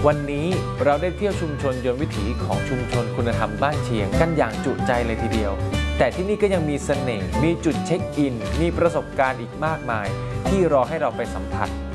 วันนี้เราได้เที่ยวชุมชนยนต์วิถีของชุมชนคุณธรรมบ้านเชียงกันอย่างจุใจเลยทีเดียวแต่ที่นี่ก็ยังมีเสน่ห์มีจุดเช็คอินมีประสบการณ์อีกมากมายที่รอให้เราไปสัมผัส